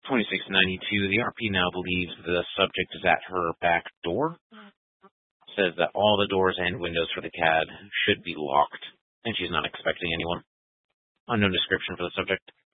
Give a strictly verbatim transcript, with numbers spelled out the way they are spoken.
twenty-six ninety-two, the R P now believes the subject is at her back door. Says that all the doors and windows for the C A D should be locked, and she's not expecting anyone. Unknown description for the subject.